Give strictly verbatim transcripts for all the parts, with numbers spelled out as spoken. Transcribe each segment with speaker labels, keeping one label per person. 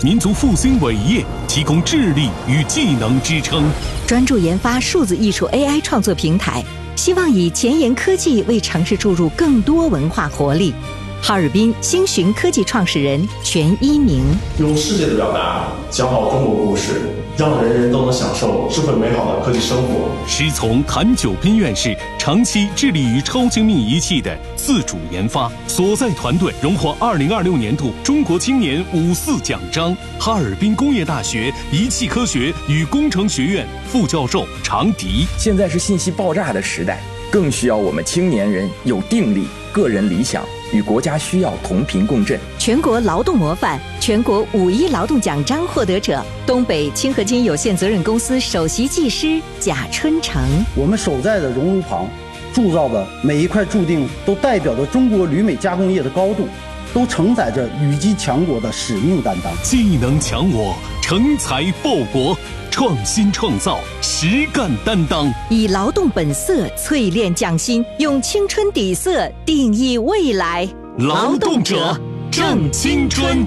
Speaker 1: 民族复兴伟业提供智力与技能支撑。
Speaker 2: 专注研发数字艺术 A I 创作平台，希望以前沿科技为城市注入更多文化活力。哈尔滨星寻科技创始人全一鸣，
Speaker 3: 用世界的表达讲好中国故事，让人人都能享受智慧美好的科技生活。
Speaker 1: 师从谭九斌院士长期致力于超精密仪器的自主研发，所在团队荣获二零二六年度中国青年五四奖章。哈尔滨工业大学仪器科学与工程学院副教授常迪，
Speaker 4: 现在是信息爆炸的时代，更需要我们青年人有定力、个人理想，与国家需要同频共振。
Speaker 2: 全国劳动模范、全国五一劳动奖章获得者，东北清合金有限责任公司首席技师贾春成。
Speaker 5: 我们守在的熔炉旁铸造的每一块铸锭，都代表着中国铝镁加工业的高度，都承载着羽击强国的使命担当。
Speaker 1: 技能强我，成才报国，创新创造，实干担当，
Speaker 2: 以劳动本色淬炼匠心，用青春底色定义未来。
Speaker 1: 劳动者正青春。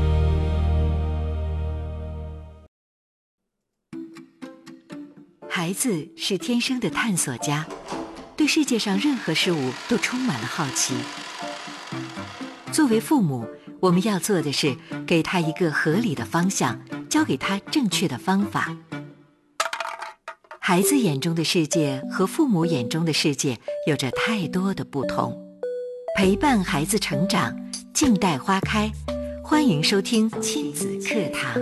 Speaker 2: 孩子是天生的探索家，对世界上任何事物都充满了好奇。作为父母，我们要做的是给他一个合理的方向，教给他正确的方法。孩子眼中的世界和父母眼中的世界有着太多的不同。陪伴孩子成长，静待花开。欢迎收听亲子课堂。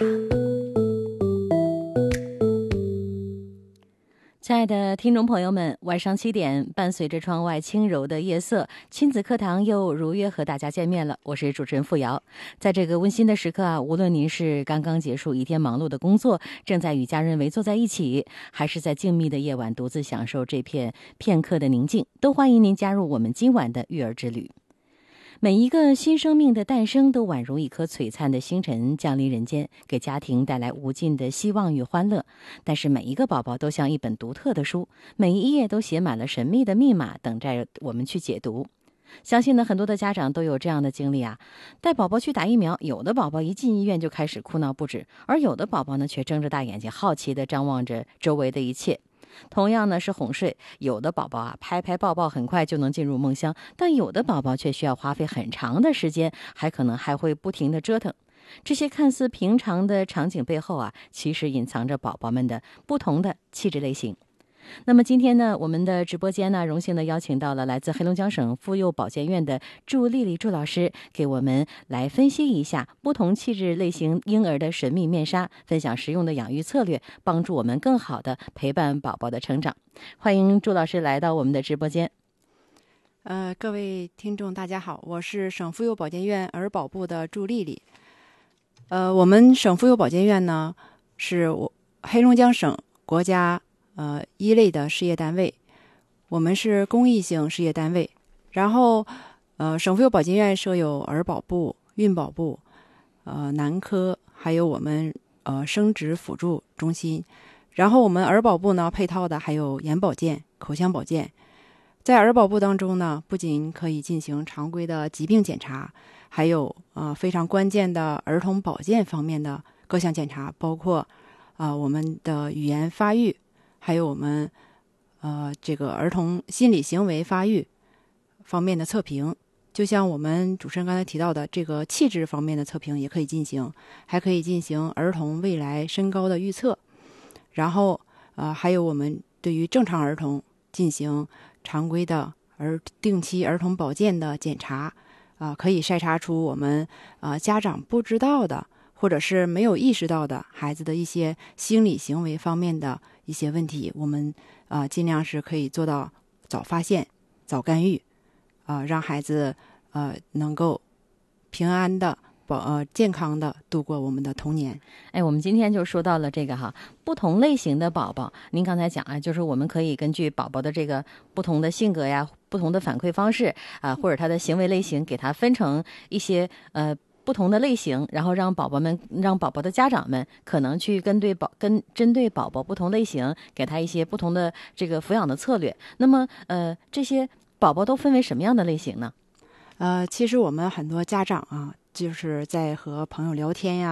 Speaker 6: 亲爱的听众朋友们，晚上七点，伴随着窗外轻柔的夜色，亲子课堂又如约和大家见面了。我是主持人付瑶。在这个温馨的时刻啊，无论您是刚刚结束一天忙碌的工作，正在与家人围坐在一起，还是在静谧的夜晚独自享受这片片刻的宁静，都欢迎您加入我们今晚的育儿之旅。每一个新生命的诞生都宛如一颗璀璨的星辰降临人间，给家庭带来无尽的希望与欢乐。但是每一个宝宝都像一本独特的书，每一页都写满了神秘的密码，等待我们去解读。相信呢，很多的家长都有这样的经历啊，带宝宝去打疫苗，有的宝宝一进医院就开始哭闹不止，而有的宝宝呢却睁着大眼睛好奇地张望着周围的一切。同样呢是哄睡，有的宝宝啊拍拍抱抱很快就能进入梦乡，但有的宝宝却需要花费很长的时间，还可能还会不停地折腾。这些看似平常的场景背后啊，其实隐藏着宝宝们的不同的气质类型。那么今天呢，我们的直播间呢，荣幸的邀请到了来自黑龙江省妇幼保健院的祝丽丽祝老师，给我们来分析一下不同气质类型婴儿的神秘面纱，分享实用的养育策略，帮助我们更好的陪伴宝宝的成长。欢迎祝老师来到我们的直播间。
Speaker 7: 呃，各位听众大家好，我是省妇幼保健院儿保部的祝丽丽。呃，我们省妇幼保健院呢，是我黑龙江省国家呃，一类的事业单位，我们是公益性事业单位。然后，呃，省妇幼保健院设有儿保部、孕保部、呃，男科，还有我们呃生殖辅助中心。然后我们儿保部呢，配套的还有眼保健、口腔保健。在儿保部当中呢，不仅可以进行常规的疾病检查，还有呃非常关键的儿童保健方面的各项检查，包括啊、呃、我们的语言发育。还有我们呃这个儿童心理行为发育方面的测评，就像我们主持人刚才提到的这个气质方面的测评也可以进行，还可以进行儿童未来身高的预测，然后呃还有我们对于正常儿童进行常规的儿定期儿童保健的检查啊、呃，可以筛查出我们呃家长不知道的或者是没有意识到的孩子的一些心理行为方面的一些问题，我们啊、呃、尽量是可以做到早发现、早干预，啊、呃，让孩子呃能够平安的、保呃健康的度过我们的童年。
Speaker 6: 哎，我们今天就说到了这个哈，不同类型的宝宝，您刚才讲啊，就是我们可以根据宝宝的这个不同的性格呀、不同的反馈方式啊、呃，或者他的行为类型，给他分成一些呃。不同的类型，然后让宝宝们让宝宝的家长们可能去跟对宝跟针对宝宝不同类型，给他一些不同的这个抚养的策略。那么呃这些宝宝都分为什么样的类型呢？
Speaker 7: 呃其实我们很多家长啊，就是在和朋友聊天呀